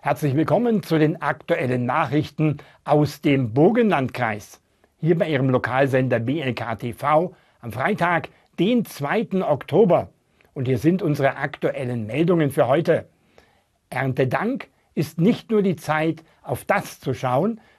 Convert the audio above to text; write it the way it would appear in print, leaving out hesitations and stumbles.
Herzlich willkommen zu den aktuellen Nachrichten aus dem Burgenlandkreis. Hier bei Ihrem Lokalsender BLK TV am Freitag, den 2. Oktober. Und hier sind unsere aktuellen Meldungen für heute. Erntedank ist nicht nur die Zeit, auf das zu schauen,